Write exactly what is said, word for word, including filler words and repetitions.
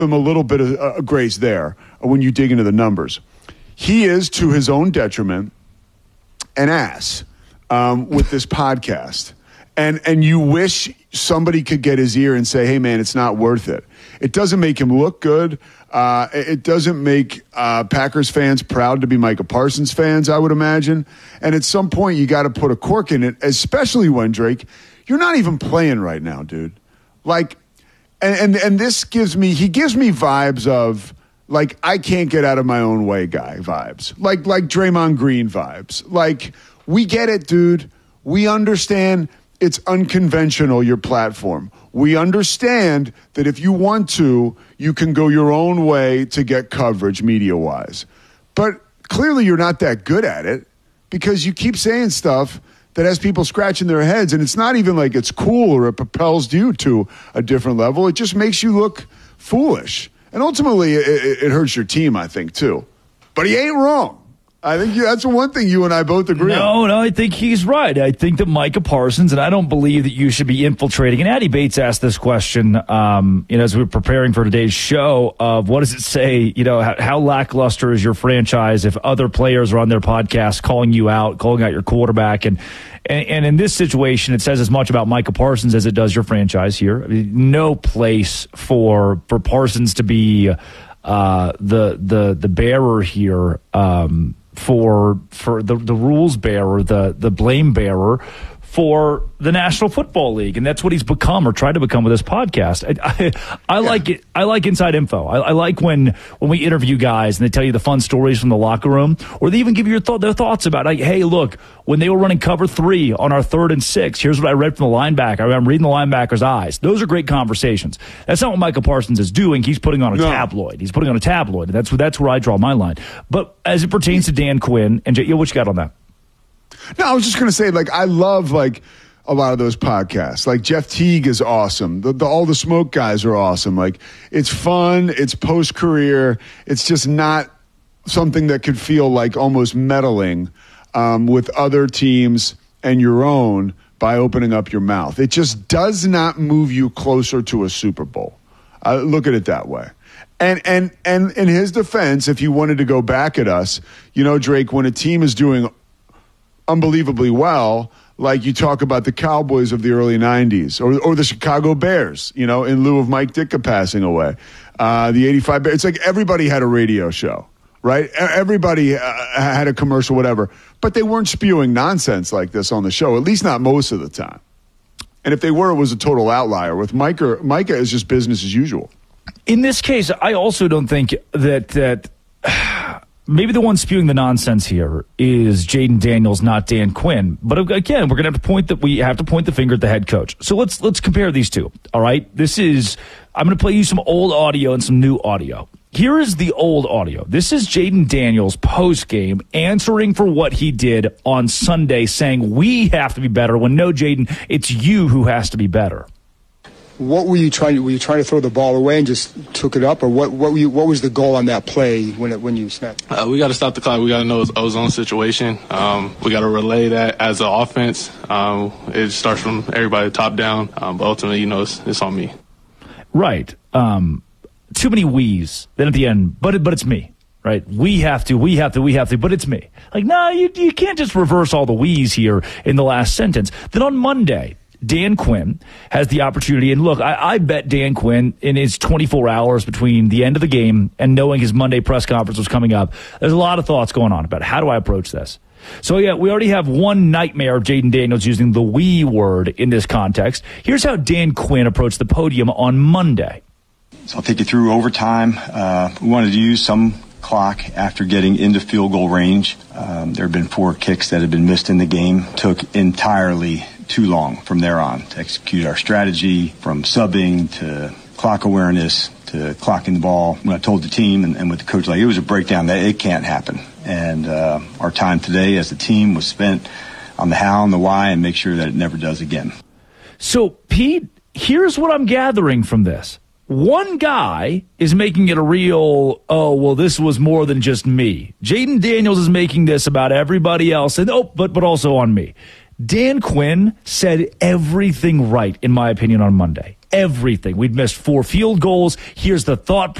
him a little bit of uh, grace there when you dig into the numbers. He is, to his own detriment, an ass um, with this podcast. And and you wish somebody could get his ear and say, hey, man, it's not worth it. It doesn't make him look good. Uh, it doesn't make uh, Packers fans proud to be Micah Parsons fans, I would imagine. And at some point, you got to put a cork in it, especially when, Drake, you're not even playing right now, dude. Like, and, and, and this gives me, he gives me vibes of, like, I can't get out of my own way guy vibes. Like, like Draymond Green vibes. Like, we get it, dude. We understand it's unconventional, your platform. We understand that if you want to, you can go your own way to get coverage media-wise. But clearly you're not that good at it because you keep saying stuff that has people scratching their heads, and it's not even like it's cool or it propels you to a different level. It just makes you look foolish. And ultimately, it, it hurts your team, I think, too. But he ain't wrong. I think that's the one thing you and I both agree no, on. No, no, I think he's right. I think that Micah Parsons, and I don't believe that you should be infiltrating. And Addie Bates asked this question, um, you know, as we were preparing for today's show of what does it say, you know, how, how lackluster is your franchise if other players are on their podcast calling you out, calling out your quarterback. And, and, and in this situation, it says as much about Micah Parsons as it does your franchise here. I mean, no place for, for Parsons to be uh, the, the, the bearer here, um, for for the, the rules bearer, the, the blame bearer for the National Football League. And that's what he's become or tried to become with this podcast. I, I, I yeah. like it. I like inside info. I, I like when, when we interview guys and they tell you the fun stories from the locker room, or they even give you your th- their thoughts about, like, hey, look, when they were running cover three on our third and six, here's what I read from the linebacker. I'm reading the linebacker's eyes. Those are great conversations. That's not what Micah Parsons is doing. He's putting on a no. tabloid. He's putting on a tabloid. And that's, that's where I draw my line. But as it pertains to Dan Quinn, and Jay, what you got on that? No, I was just going to say, like, I love, like, a lot of those podcasts. Like, Jeff Teague is awesome. The, the, all the Smoke guys are awesome. Like, it's fun. It's post-career. It's just not something that could feel like almost meddling um, with other teams and your own by opening up your mouth. It just does not move you closer to a Super Bowl. Uh, look at it that way. And, and, and in his defense, if you wanted to go back at us, you know, Drake, when a team is doing unbelievably well, like you talk about the Cowboys of the early nineties or or the Chicago Bears, you know, in lieu of Mike Ditka passing away. Uh, the eighty-five Bears. It's like everybody had a radio show, right? Everybody uh, had a commercial, whatever. But they weren't spewing nonsense like this on the show, at least not most of the time. And if they were, it was a total outlier. With Micah, Micah is just business as usual. In this case, I also don't think that that maybe the one spewing the nonsense here is Jaden Daniels, not Dan Quinn. But again, we're going to have to point that we have to point the finger at the head coach. So let's let's compare these two. All right, this is I'm going to play you some old audio and some new audio. Here is the old audio. This is Jaden Daniels post game answering for what he did on Sunday, saying we have to be better. When no, Jaden, it's you who has to be better. What were you trying to? Were you trying to throw the ball away and just took it up, or what? What, were you, what was the goal on that play when it, when you snapped? Uh, we got to stop the clock. We got to know it's ozone situation. Um, we got to relay that as an offense. Um, it starts from everybody top down, um, but ultimately, you know, it's, it's on me. Right. Um, too many we's. Then at the end, but it, but it's me. Right. We have to. We have to. We have to. But it's me. Like, no, nah, you you can't just reverse all the we's here in the last sentence. Then on Monday, Dan Quinn has the opportunity, and look, I, I bet Dan Quinn in his twenty-four hours between the end of the game and knowing his Monday press conference was coming up, there's a lot of thoughts going on about how do I approach this. So, yeah, we already have one nightmare of Jaden Daniels using the we word in this context. Here's how Dan Quinn approached the podium on Monday. So I'll take you through overtime. Uh, we wanted to use some clock after getting into field goal range. Um, there have been four kicks that have been missed in the game. Took entirely too long from there on to execute our strategy, from subbing to clock awareness to clocking the ball. When I told the team and, and with the coach, like, it was a breakdown that it can't happen. And uh, our time today as a team was spent on the how and the why, and make sure that it never does again. So, Pete, here's what I'm gathering from this. One guy is making it a real, oh, well, this was more than just me. Jaden Daniels is making this about everybody else, and oh, but but also on me. Dan Quinn said everything right, in my opinion, on Monday. everything. We'd missed four field goals. Here's the thought